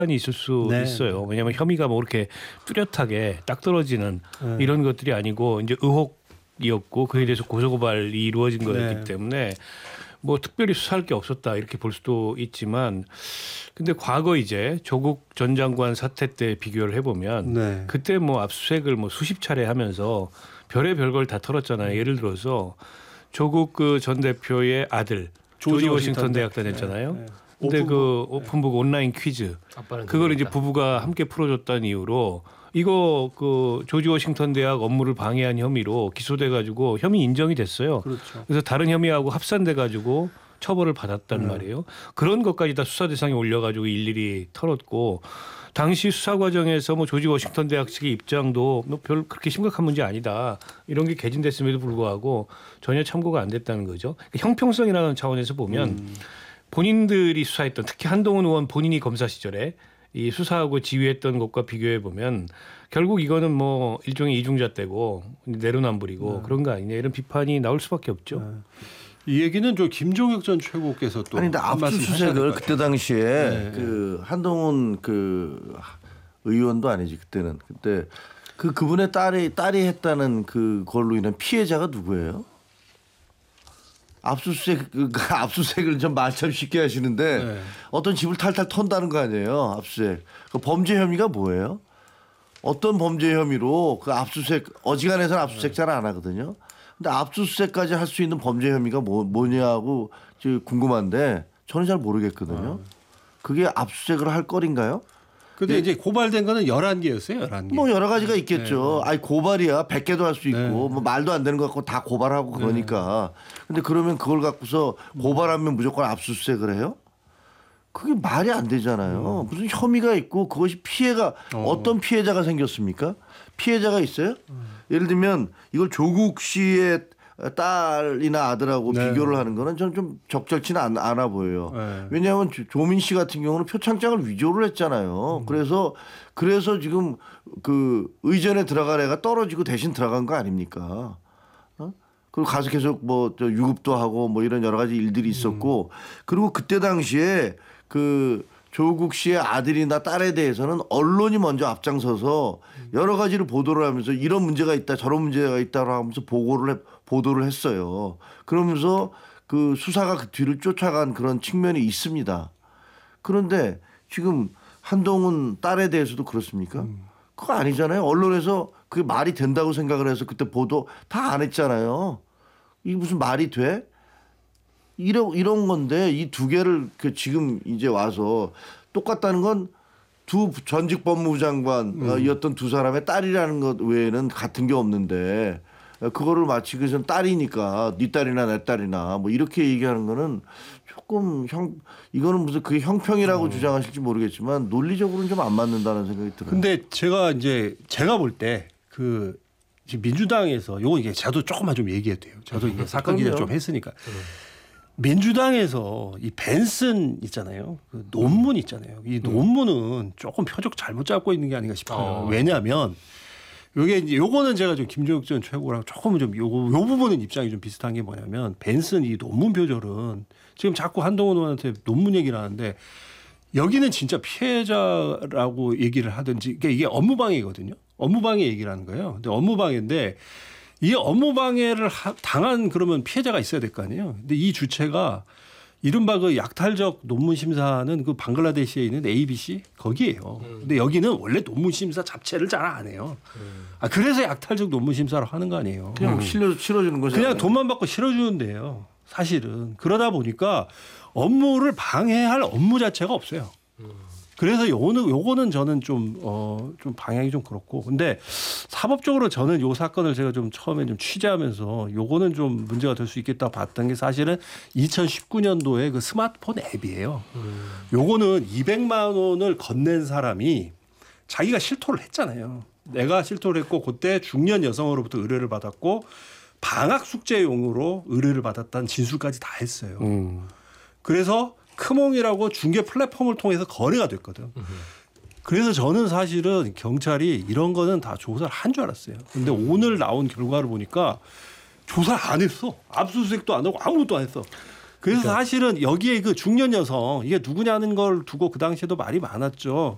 이 있을 수 네. 있어요. 왜냐하면 혐의가 뭐 이렇게 뚜렷하게 딱 떨어지는 이런 것들이 아니고 이제 의혹이었고 그에 대해서 고소고발이 이루어진 거였기 네. 때문에 뭐 특별히 수사할 게 없었다 이렇게 볼 수도 있지만 근데 과거 이제 조국 전 장관 사태 때 비교를 해보면 네. 그때 뭐 압수수색을 뭐 수십 차례 하면서 별의별 걸 다 털었잖아요. 예를 들어서 조국 그 전 대표의 아들 조지 워싱턴 대학 다녔잖아요. 네. 근데 그 오픈북 온라인 퀴즈 그걸 이제 부부가 함께 풀어줬다는 이유로 이거 그 조지 워싱턴 대학 업무를 방해한 혐의로 기소돼 가지고 혐의 인정이 됐어요. 그렇죠. 그래서 다른 혐의하고 합산돼 가지고 처벌을 받았단 말이에요. 그런 것까지 다 수사 대상에 올려 가지고 일일이 털었고 당시 수사 과정에서 뭐 조지 워싱턴 대학 측의 입장도 뭐 별 그렇게 심각한 문제 아니다. 이런 게 개진됐음에도 불구하고 전혀 참고가 안 됐다는 거죠. 형평성이라는 차원에서 보면 본인들이 수사했던 특히 한동훈 의원 본인이 검사 시절에 이 수사하고 지휘했던 것과 비교해 보면 결국 이거는 뭐 일종의 이중잣대고 내로남불이고 그런 거 아니냐 이런 비판이 나올 수밖에 없죠. 이 얘기는 저 김종혁 전 최고께서 또 아니 근데 압수수색을 그때 당시에 네. 그 한동훈 그 의원도 아니지 그때는 그때 그분의 딸이 했다는 그걸로 인한 피해자가 누구예요? 압수수색을 좀 말참 쉽게 하시는데 네. 어떤 집을 탈탈 턴다는 거 아니에요? 압수수색. 그 범죄 혐의가 뭐예요? 어떤 범죄 혐의로 그 압수수색 어지간해서는 압수수색 잘 안 하거든요. 근데 압수수색까지 할 수 있는 범죄 혐의가 뭐냐고 궁금한데 저는 잘 모르겠거든요. 그게 압수수색을 할 거리인가요? 근데 이제 고발된 거는 11개였어요. 11개. 뭐 여러 가지가 있겠죠. 아니 고발이야 100개도 할 수 있고 네. 뭐 말도 안 되는 거 갖고 다 고발하고 그러니까. 근데 그러면 그걸 갖고서 고발하면 무조건 압수수색을 해요? 그게 말이 안 되잖아요. 무슨 혐의가 있고 그것이 피해가 어떤 피해자가 생겼습니까? 피해자가 있어요? 예를 들면 이걸 조국 씨의 딸이나 아들하고 네. 비교를 하는 거는 저는 좀 적절치는 않아 보여요. 네. 왜냐하면 조민 씨 같은 경우는 표창장을 위조를 했잖아요. 그래서 지금 그 의전에 들어갈 애가 떨어지고 대신 들어간 거 아닙니까? 어? 그리고 가서 계속 뭐 유급도 하고 뭐 이런 여러 가지 일들이 있었고 그리고 그때 당시에 그 조국 씨의 아들이나 딸에 대해서는 언론이 먼저 앞장서서 여러 가지를 보도를 하면서 이런 문제가 있다 저런 문제가 있다고 하면서 보도를 했어요. 그러면서 그 수사가 그 뒤를 쫓아간 그런 측면이 있습니다. 그런데 지금 한동훈 딸에 대해서도 그렇습니까? 그거 아니잖아요. 언론에서 그게 말이 된다고 생각을 해서 그때 보도 다 안 했잖아요. 이게 무슨 말이 돼? 이런 건데 이 두 개를 지금 이제 와서 똑같다는 건 두 전직 법무부 장관이었던 두 사람의 딸이라는 것 외에는 같은 게 없는데 그거를 마치 그전 딸이니까 네 딸이나 내 딸이나 뭐 이렇게 얘기하는 거는 조금 이거는 무슨 그게 형평이라고 주장하실지 모르겠지만 논리적으로는 좀 안 맞는다는 생각이 들어요. 근데 제가 볼 때 그 지금 민주당에서 요거 이게 저도 조금만 좀 얘기해도 돼요. 저도 이게 사건 기자 좀 했으니까. 민주당에서 이 벤슨 있잖아요. 그 논문 있잖아요. 이 논문은 조금 표적 잘못 잡고 있는 게 아닌가 싶어요. 왜냐하면 요게 이제 요거는 제가 좀 김종혁 전 최고랑 조금은 좀 요 부분은 입장이 좀 비슷한 게 뭐냐면 벤슨 이 논문 표절은 지금 자꾸 한동훈 의원한테 논문 얘기를 하는데 여기는 진짜 피해자라고 얘기를 하든지 이게 업무방해거든요. 업무방해 얘기를 하는 거예요. 근데 업무방해인데 이 업무방해를 당한 그러면 피해자가 있어야 될 거 아니에요. 근데 이 주체가 이른바 그 약탈적 논문 심사는 그 방글라데시에 있는 ABC 거기에요. 근데 여기는 원래 논문 심사 자체를 잘 안 해요. 그래서 약탈적 논문 심사를 하는 거 아니에요. 그냥 실어주는 거죠. 그냥 돈만 받고 실어주는데요. 사실은 그러다 보니까 업무를 방해할 업무 자체가 없어요. 그래서 요거는 저는 좀 방향이 좀 그렇고. 근데 사법적으로 저는 요 사건을 제가 좀 처음에 좀 취재하면서 요거는 좀 문제가 될 수 있겠다 봤던 게 사실은 2019년도에 그 스마트폰 앱이에요. 요거는 200만 원을 건넨 사람이 자기가 실토를 했잖아요. 내가 실토를 했고 그때 중년 여성으로부터 의뢰를 받았고 방학 숙제용으로 의뢰를 받았다는 진술까지 다 했어요. 그래서 크몽이라고 중개 플랫폼을 통해서 거래가 됐거든. 그래서 저는 사실은 경찰이 이런 거는 다 조사를 한 줄 알았어요. 근데 오늘 나온 결과를 보니까 조사를 안 했어. 압수수색도 안 하고 아무것도 안 했어. 그래서 사실은 여기에 그 중년 여성 이게 누구냐는 걸 두고 그 당시에도 말이 많았죠.